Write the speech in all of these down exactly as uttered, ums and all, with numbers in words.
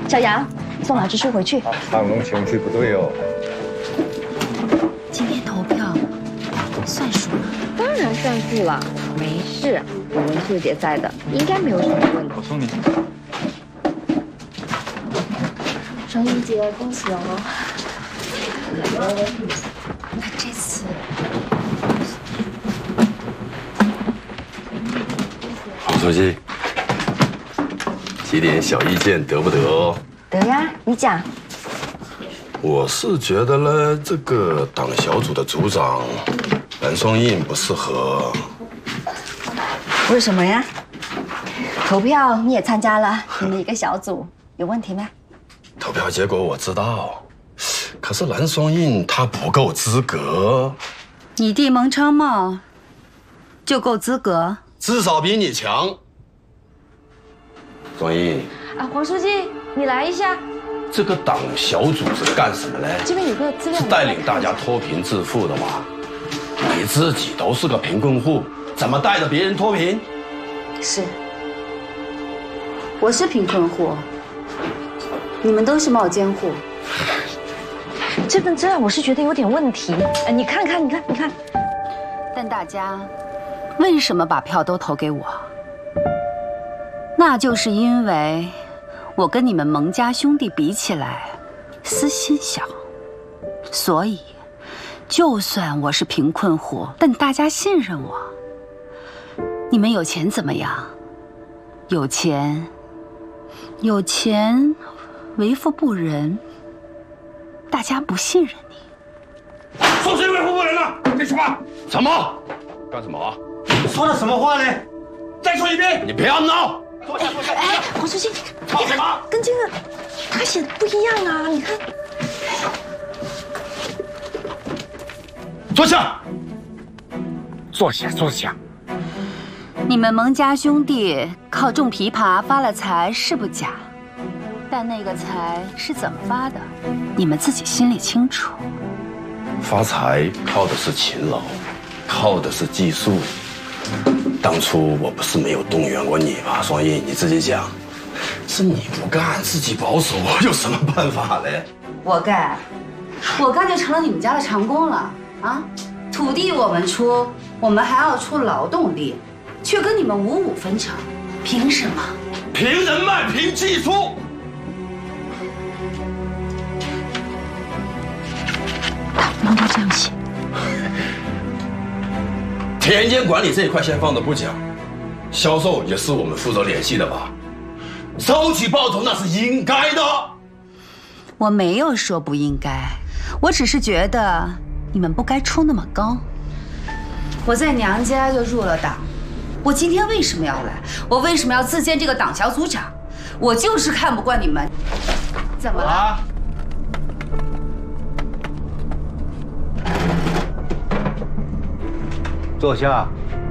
小杨，送老支书回去。 唐龙情绪不对哦。 今天投票算数吗？当然算数了，没事，有文秀姐在的，应该没有什么问题。 我送你。 双英姐，恭喜哦！那这次。 黄书记，提点小意见得不得哦？ 得呀，你讲。 我是觉得呢，这个党小组的组长蓝双印不适合。 为什么呀？投票你也参加了，你们一个小组有问题吗？ 投票结果我知道，可是蓝双印他不够资格。 你弟蒙昌茂就够资格。 至少比你强，双印。 啊，黄书记，你来一下。 这个党小组是干什么嘞？ 这边有个资料。 是带领大家脱贫致富的吗？你自己都是个贫困户，怎么带着别人脱贫？ 是，我是贫困户，你们都是冒尖户。 这份资料我是觉得有点问题。哎，你看看，你看，你看。 但大家。 为什么把票都投给我？那就是因为我跟你们蒙家兄弟比起来，私心小，所以就算我是贫困户，但大家信任我。你们有钱怎么样？有钱，有钱，为富不仁，大家不信任你。 说谁为富不仁了？干什么？什么？干什么啊？ 说的什么话呢？再说一遍！ 你不要闹！ 坐下，坐下。 哎，黄书记， 吵什么？ 跟这个他写的不一样啊！你看。 坐下。 坐下，坐下。 你们蒙家兄弟靠种枇杷发了财是不假，但那个财是怎么发的，你们自己心里清楚。 发财靠的是勤劳，靠的是技术。 当初我不是没有动员过你吗？双印，你自己讲，是你不干，自己保守，有什么办法嘞？ 我干，我干就成了你们家的长工了啊！土地我们出，我们还要出劳动力，却跟你们五五分成，凭什么？ 凭人脉，凭技术。 他不应该这样写。 田间管理这一块先放着不讲，销售也是我们负责联系的吧？收取报酬那是应该的。 我没有说不应该，我只是觉得你们不该出那么高。我在娘家就入了党，我今天为什么要来？我为什么要自荐这个党小组长？我就是看不惯你们。怎么了？ 坐下。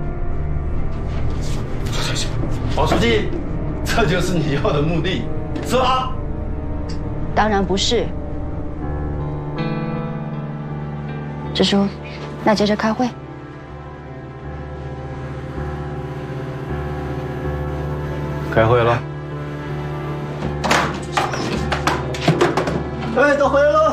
坐下去，黄书记，这就是你要的目的，是吧？ 当然不是。支书，那接着开会。 开会了。 哎，都回来喽。